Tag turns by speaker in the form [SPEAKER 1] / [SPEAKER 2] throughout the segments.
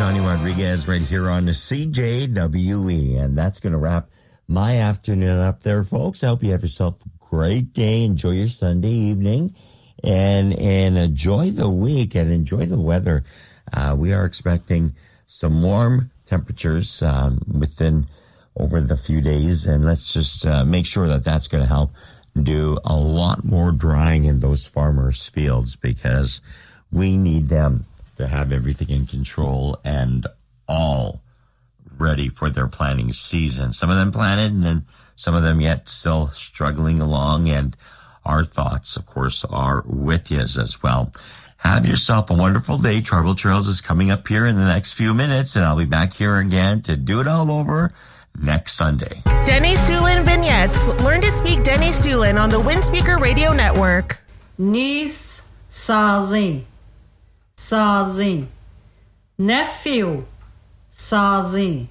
[SPEAKER 1] Johnny Rodriguez right here on the CJWE. And that's going to wrap my afternoon up there, folks. I hope you have yourself a great day. Enjoy your Sunday evening and enjoy the week and enjoy the weather. We are expecting some warm temperatures within over the few days. And let's just make sure that that's going to help do a lot more drying in those farmers' fields, because we need them to have everything in control and all ready for their planting season. Some of them planted, and then some of them yet still struggling along. And our thoughts, of course, are with you as well. Have yourself a wonderful day. Tribal Trails is coming up here in the next few minutes, and I'll be back here again to do it all over next Sunday.
[SPEAKER 2] Denny Stulin Vignettes. Learn to speak Denny Stulin on the Windspeaker Radio Network.
[SPEAKER 3] Niece sozinho. Sozinho. Nephew. Sozinho.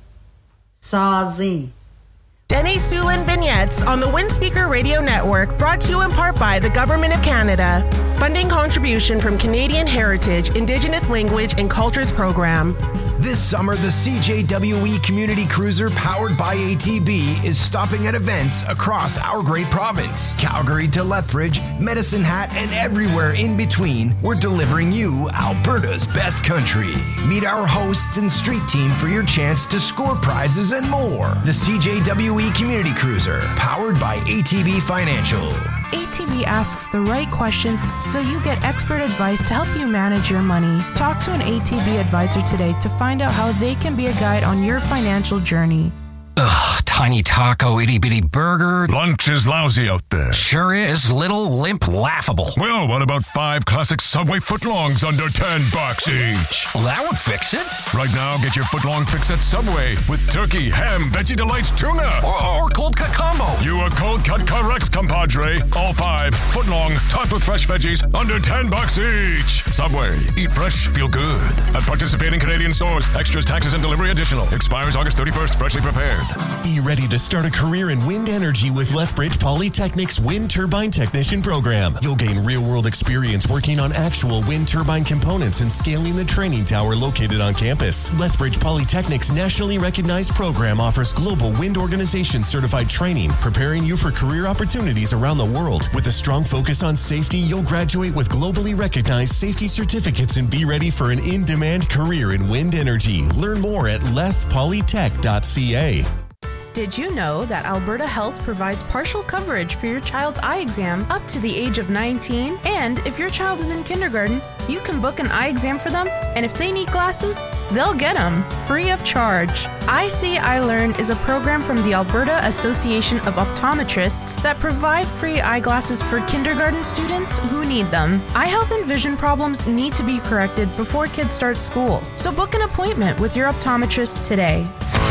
[SPEAKER 3] Sozinho.
[SPEAKER 2] Denny Stulin Vignettes on the Windspeaker Radio Network, brought to you in part by the Government of Canada. Funding contribution from Canadian Heritage, Indigenous Language and Cultures Program.
[SPEAKER 4] This summer, the CJWE Community Cruiser, powered by ATB, is stopping at events across our great province. Calgary to Lethbridge, Medicine Hat, and everywhere in between, we're delivering you Alberta's best country. Meet our hosts and street team for your chance to score prizes and more. The CJWE Community Cruiser, powered by ATB Financial.
[SPEAKER 5] ATB asks the right questions so you get expert advice to help you manage your money. Talk to an ATB advisor today to find out how they can be a guide on your financial journey.
[SPEAKER 6] Ugh, tiny taco, itty-bitty burger.
[SPEAKER 7] Lunch is lousy out there.
[SPEAKER 6] Sure is. Little, limp, laughable.
[SPEAKER 7] Well, what about 5 classic Subway footlongs under $10 each?
[SPEAKER 6] Well, that would fix it.
[SPEAKER 7] Right now, get your footlong fix at Subway with turkey, ham, Veggie Delights, tuna.
[SPEAKER 6] Or cold cut combo.
[SPEAKER 7] You are cold cut correct, compadre. All 5 footlong, topped with fresh veggies, under $10 each. Subway. Eat fresh, feel good. At participating Canadian stores. Extras, taxes, and delivery additional. Expires August 31st. Freshly prepared.
[SPEAKER 8] Be ready to start a career in wind energy with Lethbridge Polytechnic's Wind Turbine Technician program. You'll gain real-world experience working on actual wind turbine components and scaling the training tower located on campus. Lethbridge Polytechnic's nationally recognized program offers global wind organization certified training, preparing you for career opportunities around the world. With a strong focus on safety, you'll graduate with globally recognized safety certificates and be ready for an in-demand career in wind energy. Learn more at lethpolytech.ca.
[SPEAKER 5] Did you know that Alberta Health provides partial coverage for your child's eye exam up to the age of 19? And if your child is in kindergarten, you can book an eye exam for them, and if they need glasses, they'll get them free of charge. I See, I Learn is a program from the Alberta Association of Optometrists that provide free eyeglasses for kindergarten students who need them. Eye health and vision problems need to be corrected before kids start school, so book an appointment with your optometrist today.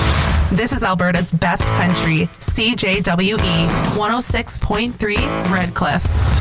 [SPEAKER 9] This is Alberta's best country, CJWE 106.3 Redcliffe.